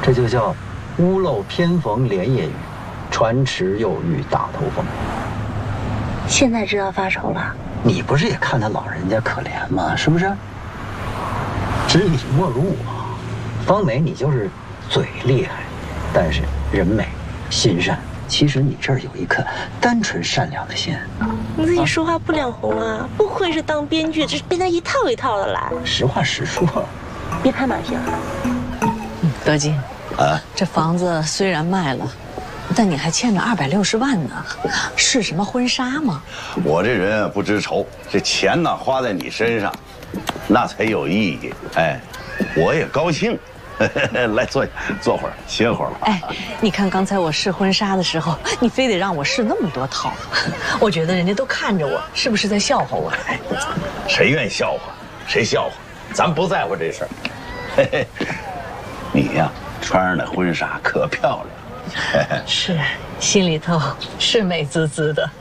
这就叫屋漏偏逢连夜雨，船迟又遇大头风。 现在知道发愁了？ 你不是也看他老人家可怜吗？是不是？知你莫如我，方梅你就是嘴厉害，但是人美心善。其实你这儿有一颗单纯善良的心。 你自己说话不脸红啊！不愧是当编剧，这是编得一套一套的来。 实话实说， 别拍马屁了。 德金，这房子虽然卖了，但你还欠着260万呢，是什么婚纱吗？ 我这人不知愁，这钱呢花在你身上，那才有意义。哎，我也高兴。来坐会儿，歇会儿吧。 哎，你看刚才我试婚纱的时候，你非得让我试那么多套，我觉得人家都看着我，是不是在笑话我？ 哎，谁愿意笑话谁笑话，咱不在乎这事儿。嘿嘿，你呀，穿上那婚纱可漂亮。 是，心里头是美滋滋的。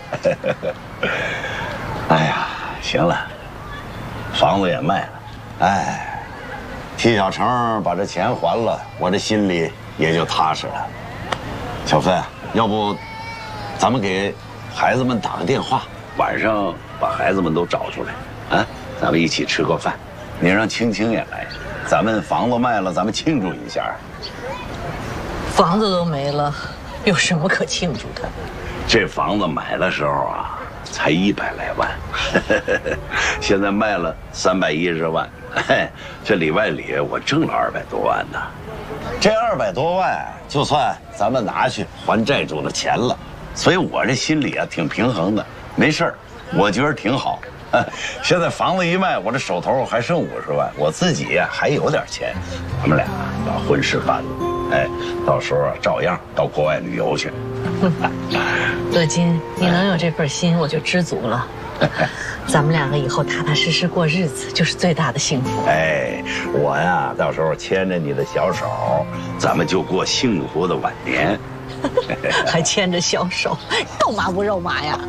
哎呀，行了，房子也卖了，哎。替小成把这钱还了，我这心里也就踏实了。小芬，要不咱们给孩子们打个电话，晚上把孩子们都找出来，啊，咱们一起吃个饭。你让青青也来，咱们房子卖了，咱们庆祝一下。 房子都没了，有什么可庆祝的？ 这房子买的时候啊，才100来万，现在卖了310万。这里外里我挣了200多万呢，这200多万就算咱们拿去还债主的钱了，所以我这心里啊挺平衡的，没事儿，我觉得挺好。现在房子一卖，我这手头还剩50万，我自己呀还有点钱，咱们俩把婚事办了，哎，到时候啊照样到国外旅游去。 德金，你能有这份心，我就知足了。咱们两个以后踏踏实实过日子，就是最大的幸福。 哎，我呀，到时候牵着你的小手，咱们就过幸福的晚年。 还牵着小手，肉麻不肉麻呀？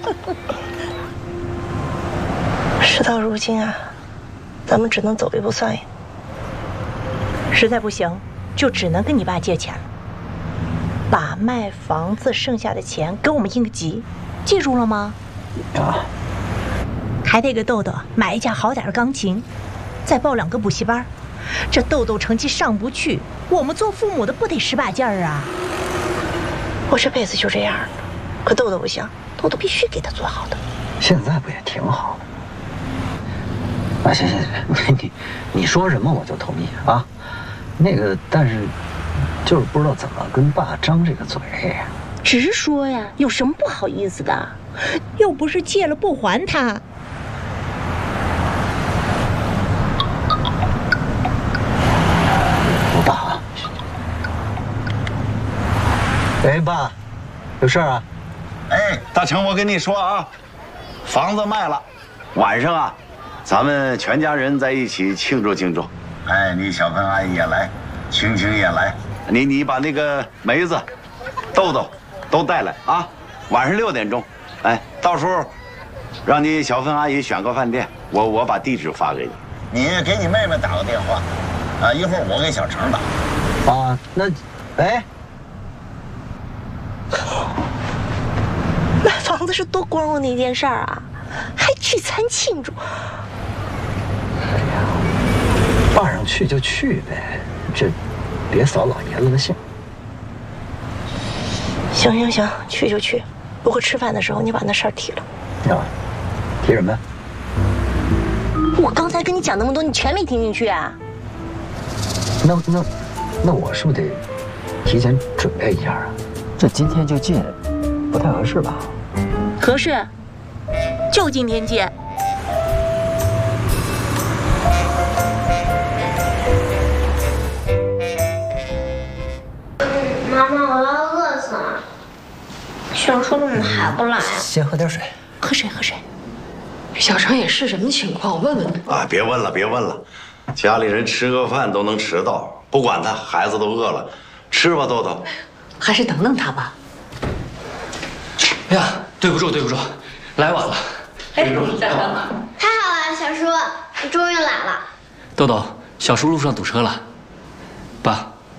事到如今啊，咱们只能走一步算一步。实在不行，就只能跟你爸借钱了，把卖房子剩下的钱给我们应个急，记住了吗？ 啊。 还得给豆豆买一架好点的钢琴，再报2个补习班。这豆豆成绩上不去，我们做父母的不得使把劲儿啊！我这辈子就这样了，可豆豆不行，豆豆必须给他做好的。 现在不也挺好的？啊，行，你说什么我就同意啊。那个，但是就是不知道怎么跟爸张这个嘴。 直说呀，有什么不好意思的？又不是借了不还他。 我爸啊，喂，爸，有事啊？ 哎，大成，我跟你说啊，房子卖了，晚上啊，咱们全家人在一起庆祝庆祝。哎，你小芬阿姨也来，青青也来，你把那个梅子、豆豆都带来啊，晚上6点钟，哎，到时候让你小芬阿姨选个饭店，我把地址发给你，你给你妹妹打个电话，啊，一会儿我给小成打。 啊，那，哎。 买房子是多光荣的一件事儿啊，还聚餐庆祝。 哎呀，爸让去就去呗，这别扫老爷子的兴。 行，去就去，不过吃饭的时候你把那事儿提了。 啊，提什么？ 我刚才跟你讲那么多，你全没听进去啊？ 那我是不是得提前准备一下啊？这今天就进，不太合适吧？ 合适，就今天进。 妈妈，我要饿死了。小叔怎么还不来啊？ 先喝点水。 喝水。 小成也是什么情况？我问问他。 啊，别问了，家里人吃个饭都能迟到，不管他，孩子都饿了，吃吧，豆豆。 还是等等他吧。 哎呀，对不住，来晚了。 哎，你来晚了。 太好了，小叔，你终于来了。 豆豆，小叔路上堵车了。爸，